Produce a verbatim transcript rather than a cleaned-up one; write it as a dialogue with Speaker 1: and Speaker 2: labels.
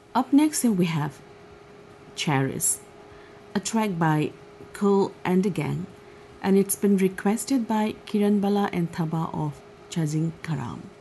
Speaker 1: Up next we have Cherish, a track by Kool and the Gang, and it's been requested by Kiran Bala and Thaba of Chasing Karam.